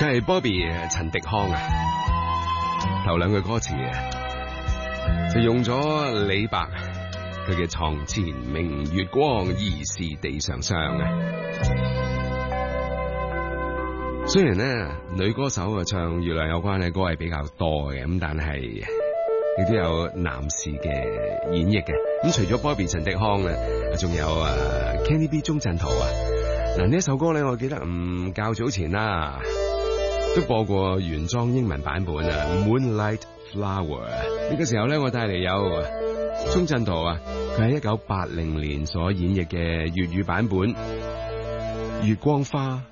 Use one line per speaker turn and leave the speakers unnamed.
佢係 Bobby 陳迪康啊，頭兩句歌詞就用咗李白佢嘅床前明月光，疑是地上霜啊。雖然咧女歌手啊唱月亮有關嘅歌係比較多嘅，咁但係亦都有男士嘅演繹嘅。咁除咗 Bobby 陳迪康咧，仲有Kenny B 鍾鎮濤啊。嗱，呢一首歌咧，我記得較早前啦都播過原裝英文版本啊， Moonlight Flower。呢個時候咧，我帶嚟有鍾鎮濤啊，佢喺1980年所演繹嘅粵語版本《月光花》。